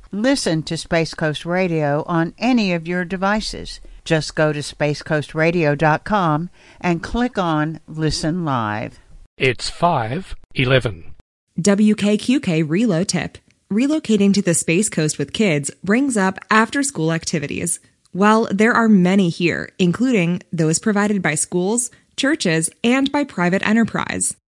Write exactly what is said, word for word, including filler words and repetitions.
Listen to Space Coast Radio on any of your devices. Just go to space coast radio dot com and click on Listen Live. It's five eleven. W K Q K Relo Tip. Relocating to the Space Coast with kids brings up after-school activities. Well, there are many here, including those provided by schools, churches, and by private enterprise.